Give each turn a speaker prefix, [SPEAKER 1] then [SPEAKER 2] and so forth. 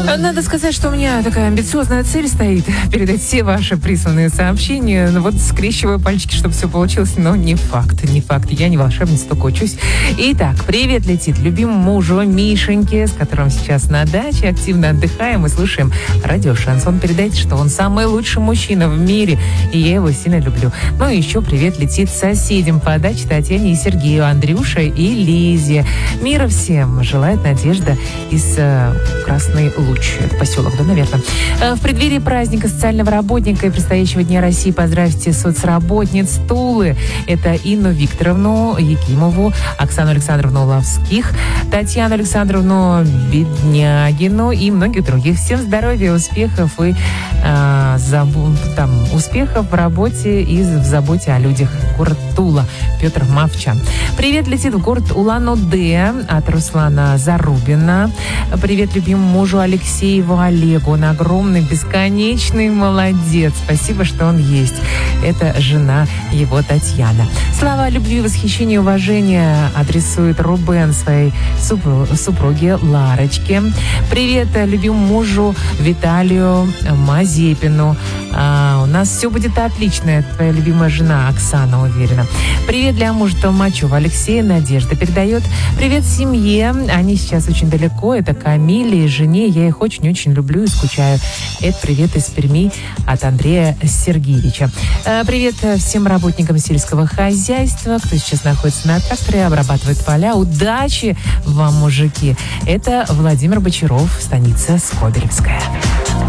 [SPEAKER 1] Надо сказать, что у меня такая амбициозная цель стоит передать все ваши присланные сообщения. Ну, вот скрещиваю пальчики, чтобы все получилось, но не факт. Я не волшебница, только учусь. Итак, привет летит любимому мужу Мишеньке, с которым сейчас на даче активно отдыхаем и слушаем радио «Шансон». Передайте, что он самый лучший мужчина в мире, и я его сильно люблю. Ну и еще привет летит соседям по даче Татьяне и Сергею, Андрюше и Лизе. Мира всем желает Надежда из Красный Луч. Это поселок, да, наверное. В преддверии праздника социального работника и предстоящего Дня России поздравьте соцработниц Тулы. Это Инну Викторовну Якимову, Оксану Александровну Лавских, Татьяну Александровну Беднягину и многих других. Всем здоровья, успехов и успехов в работе и в заботе о людях. Город Тула. Петр Мовчан. Привет летит в город Улан-Удэ от Руслана Зарубина. Привет любимому мужу Алексееву Олегу. Он огромный, бесконечный молодец. Спасибо, что он есть. Это жена его Татьяна. Слова любви, восхищения и уважения адресует Рубен своей супруге Ларочке. Привет любимому мужу Виталию Мазепину. У нас все будет отлично. Это твоя любимая жена Оксана, уверена. Привет для мужа Толмачева Алексея. Надежда передает. Привет семье. Они сейчас очень далеко. Это Камиле и жене. Я их очень-очень люблю и скучаю. Это привет из Перми от Андрея Сергеевича. Привет всем работникам сельского хозяйства, кто сейчас находится на тракторе, обрабатывает поля. Удачи вам, мужики. Это Владимир Бочаров, станица Скобелевская.